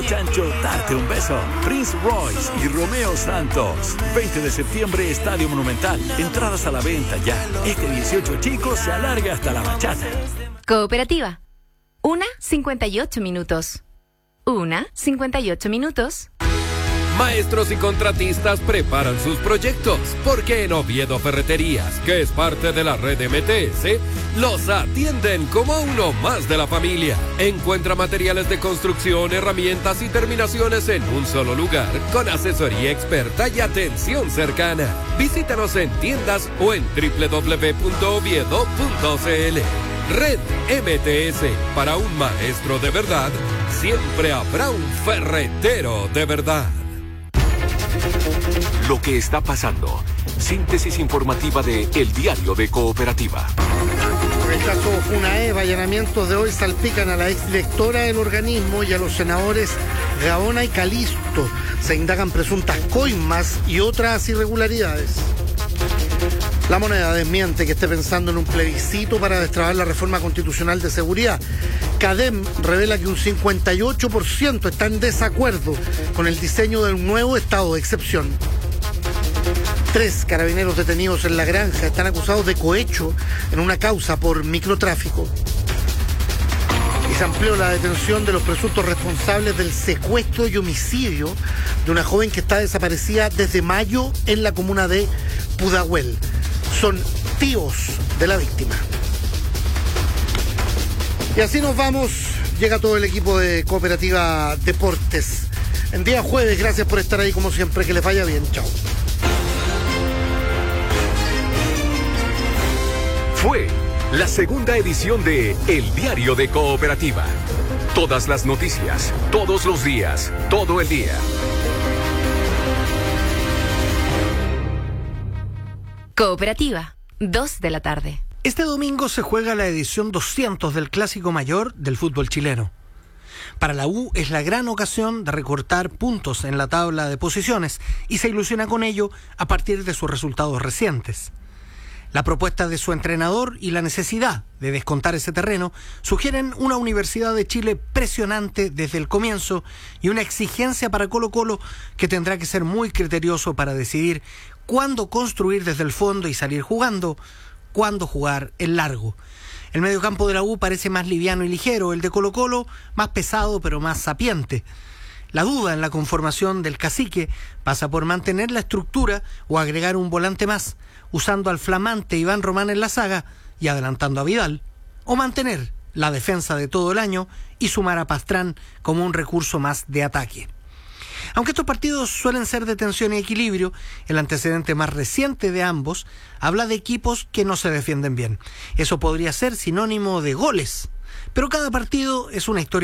Chancho darte un beso. Prince Royce y Romeo Santos. 20 de septiembre, Estadio Monumental. Entradas a la venta ya. Este 18 chicos se alarga hasta la bachata. Cooperativa. 1:58 minutos. 1:58 minutos. Maestros y contratistas preparan sus proyectos, porque en Oviedo Ferreterías, que es parte de la red MTS, los atienden como uno más de la familia. Encuentra materiales de construcción, herramientas y terminaciones en un solo lugar, con asesoría experta y atención cercana. Visítanos en tiendas o en www.oviedo.cl. Red MTS, para un maestro de verdad, siempre habrá un ferretero de verdad. Lo que está pasando. Síntesis informativa de El Diario de Cooperativa. Por el caso Funaeva, allanamientos de hoy salpican a la exdirectora del organismo y a los senadores Gaona y Calisto. Se indagan presuntas coimas y otras irregularidades. La Moneda desmiente que esté pensando en un plebiscito para destrabar la reforma constitucional de seguridad. CADEM revela que un 58% está en desacuerdo con el diseño de un nuevo estado de excepción. 3 carabineros detenidos en La Granja están acusados de cohecho en una causa por microtráfico. Y se amplió la detención de los presuntos responsables del secuestro y homicidio de una joven que está desaparecida desde mayo en la comuna de Pudahuel. Son tíos de la víctima. Y así nos vamos. Llega todo el equipo de Cooperativa Deportes. En día jueves, gracias por estar ahí como siempre. Que les vaya bien. Chao. Fue la segunda edición de El Diario de Cooperativa. Todas las noticias, todos los días, todo el día. Cooperativa, 2 de la tarde. Este domingo se juega la edición 200 del Clásico Mayor del fútbol chileno. Para la U es la gran ocasión de recortar puntos en la tabla de posiciones y se ilusiona con ello a partir de sus resultados recientes. La propuesta de su entrenador y la necesidad de descontar ese terreno sugieren una Universidad de Chile presionante desde el comienzo y una exigencia para Colo-Colo que tendrá que ser muy criterioso para decidir cuándo construir desde el fondo y salir jugando, cuándo jugar en largo. El mediocampo de la U parece más liviano y ligero, el de Colo-Colo más pesado pero más sapiente. La duda en la conformación del cacique pasa por mantener la estructura o agregar un volante más, usando al flamante Iván Román en la saga y adelantando a Vidal, o mantener la defensa de todo el año y sumar a Pastrán como un recurso más de ataque. Aunque estos partidos suelen ser de tensión y equilibrio, el antecedente más reciente de ambos habla de equipos que no se defienden bien. Eso podría ser sinónimo de goles, pero cada partido es una historia